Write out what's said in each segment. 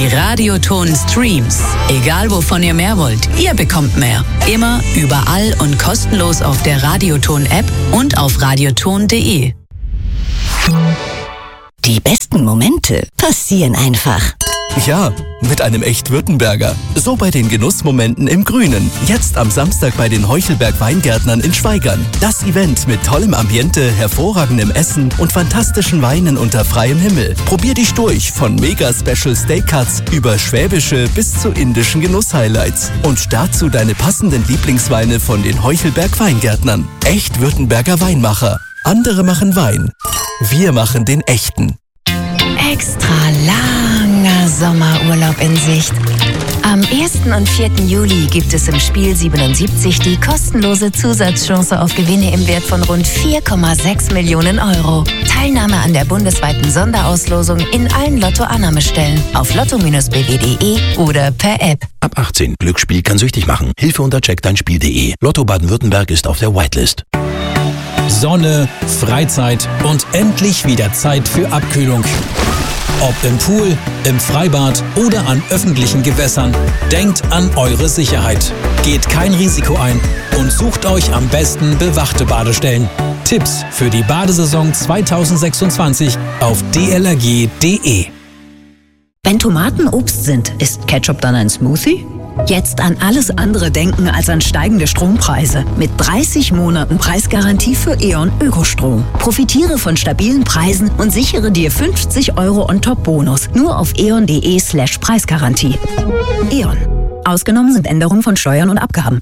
Die Radioton-Streams. Egal wovon ihr mehr wollt, ihr bekommt mehr. Immer, überall und kostenlos auf der Radioton-App und auf radioton.de. Die besten Momente passieren einfach. Ja, mit einem Echt-Württemberger. So bei den Genussmomenten im Grünen. Jetzt am Samstag bei den Heuchelberg-Weingärtnern in Schwaigern. Das Event mit tollem Ambiente, hervorragendem Essen und fantastischen Weinen unter freiem Himmel. Probier dich durch, von Mega-Special Steak-Cuts über schwäbische bis zu indischen Genuss-Highlights. Und dazu deine passenden Lieblingsweine von den Heuchelberg-Weingärtnern. Echt-Württemberger Weinmacher. Andere machen Wein. Wir machen den echten. Extra langer Sommerurlaub in Sicht. Am 1. und 4. Juli gibt es im Spiel 77 die kostenlose Zusatzchance auf Gewinne im Wert von rund 4,6 Millionen Euro. Teilnahme an der bundesweiten Sonderauslosung in allen Lotto-Annahmestellen auf lotto-bw.de oder per App. Ab 18. Glücksspiel kann süchtig machen. Hilfe unter checkdeinspiel.de. Lotto Baden-Württemberg ist auf der Whitelist. Sonne, Freizeit und endlich wieder Zeit für Abkühlung. Ob im Pool, im Freibad oder an öffentlichen Gewässern, denkt an eure Sicherheit. Geht kein Risiko ein und sucht euch am besten bewachte Badestellen. Tipps für die Badesaison 2026 auf dlrg.de. Wenn Tomaten Obst sind, ist Ketchup dann ein Smoothie? Jetzt an alles andere denken als an steigende Strompreise. Mit 30 Monaten Preisgarantie für E.ON Ökostrom. Profitiere von stabilen Preisen und sichere dir 50 € on-top-Bonus. Nur auf eon.de/Preisgarantie. E.ON. Ausgenommen sind Änderungen von Steuern und Abgaben.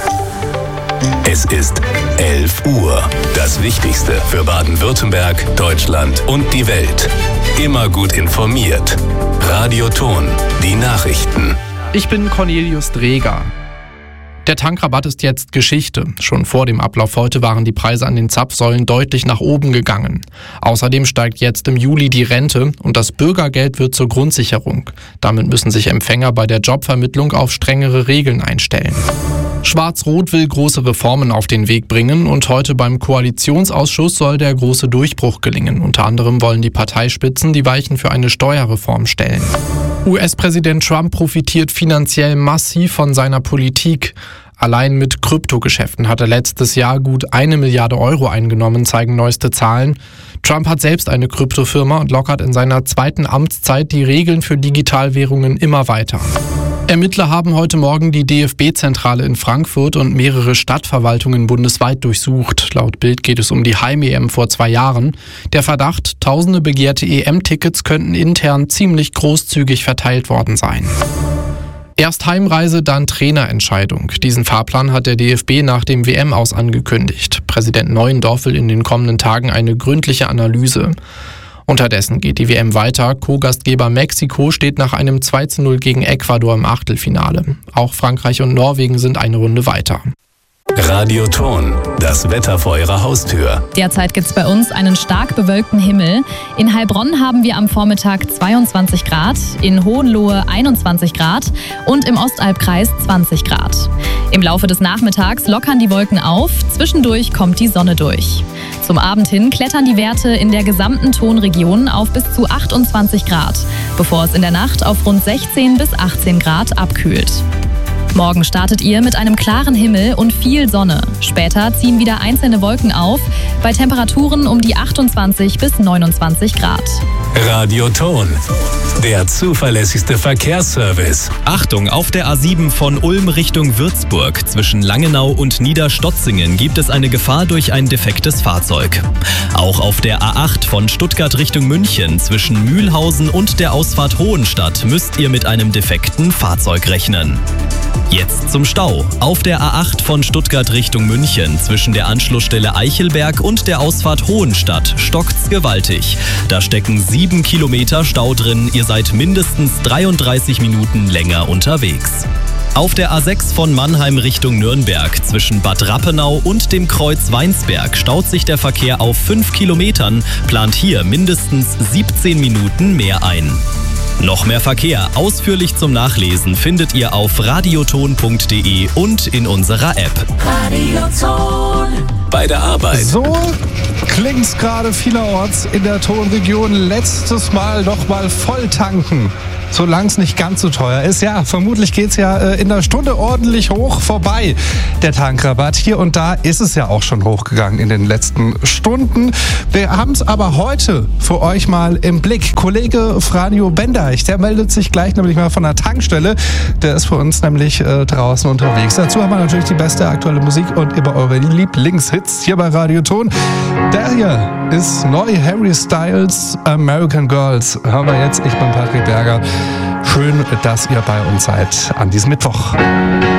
Es ist 11 Uhr. Das Wichtigste für Baden-Württemberg, Deutschland und die Welt. Immer gut informiert. Radioton. Die Nachrichten. Ich bin Cornelius Dreger. Der Tankrabatt ist jetzt Geschichte. Schon vor dem Ablauf heute waren die Preise an den Zapfsäulen deutlich nach oben gegangen. Außerdem steigt jetzt im Juli die Rente und das Bürgergeld wird zur Grundsicherung. Damit müssen sich Empfänger bei der Jobvermittlung auf strengere Regeln einstellen. Schwarz-Rot will große Reformen auf den Weg bringen und heute beim Koalitionsausschuss soll der große Durchbruch gelingen. Unter anderem wollen die Parteispitzen die Weichen für eine Steuerreform stellen. US-Präsident Trump profitiert finanziell massiv von seiner Politik. Allein mit Kryptogeschäften hat er letztes Jahr gut 1 Milliarde Euro eingenommen, zeigen neueste Zahlen. Trump hat selbst eine Kryptofirma und lockert in seiner zweiten Amtszeit die Regeln für Digitalwährungen immer weiter. Ermittler haben heute Morgen die DFB-Zentrale in Frankfurt und mehrere Stadtverwaltungen bundesweit durchsucht. Laut Bild geht es um die Heim-EM vor 2 Jahren. Der Verdacht, tausende begehrte EM-Tickets könnten intern ziemlich großzügig verteilt worden sein. Erst Heimreise, dann Trainerentscheidung. Diesen Fahrplan hat der DFB nach dem WM-Aus angekündigt. Präsident Neuendorf will in den kommenden Tagen eine gründliche Analyse. Unterdessen geht die WM weiter. Co-Gastgeber Mexiko steht nach einem 2:0 gegen Ecuador im Achtelfinale. Auch Frankreich und Norwegen sind eine Runde weiter. Radioton. Das Wetter vor Ihrer Haustür. Derzeit gibt es bei uns einen stark bewölkten Himmel. In Heilbronn haben wir am Vormittag 22 Grad, in Hohenlohe 21 Grad und im Ostalbkreis 20 Grad. Im Laufe des Nachmittags lockern die Wolken auf, zwischendurch kommt die Sonne durch. Zum Abend hin klettern die Werte in der gesamten Tonregion auf bis zu 28 Grad, bevor es in der Nacht auf rund 16 bis 18 Grad abkühlt. Morgen startet ihr mit einem klaren Himmel und viel Sonne. Später ziehen wieder einzelne Wolken auf, bei Temperaturen um die 28 bis 29 Grad. Radioton. Der zuverlässigste Verkehrsservice. Achtung, auf der A7 von Ulm Richtung Würzburg zwischen Langenau und Niederstotzingen gibt es eine Gefahr durch ein defektes Fahrzeug. Auch auf der A8 von Stuttgart Richtung München zwischen Mühlhausen und der Ausfahrt Hohenstadt müsst ihr mit einem defekten Fahrzeug rechnen. Jetzt zum Stau. Auf der A8 von Stuttgart Richtung München zwischen der Anschlussstelle Eichelberg und der Ausfahrt Hohenstadt stockt's gewaltig. Da stecken 7 Kilometer Stau drin. Ihr seid mindestens 33 Minuten länger unterwegs. Auf der A6 von Mannheim Richtung Nürnberg zwischen Bad Rappenau und dem Kreuz Weinsberg staut sich der Verkehr auf 5 Kilometern, plant hier mindestens 17 Minuten mehr ein. Noch mehr Verkehr ausführlich zum Nachlesen findet ihr auf radioton.de und in unserer App. Radioton. Bei der Arbeit. So klingt's gerade vielerorts in der Tonregion. Letztes Mal noch mal voll tanken. solange es nicht ganz so teuer ist. Ja, vermutlich geht es ja in der Stunde ordentlich hoch vorbei, der Tankrabatt. Hier und da ist es ja auch schon hochgegangen in den letzten Stunden. Wir haben es aber heute für euch mal im Blick. Kollege Franjo Bendeich, der meldet sich gleich nämlich mal von der Tankstelle. Der ist für uns nämlich draußen unterwegs. Dazu haben wir natürlich die beste aktuelle Musik und immer eure Lieblingshits hier bei Radioton. Der hier ist neu, Harry Styles, American Girls. Hören wir jetzt, ich bin Patrick Berger. Schön, dass ihr bei uns seid an diesem Mittwoch.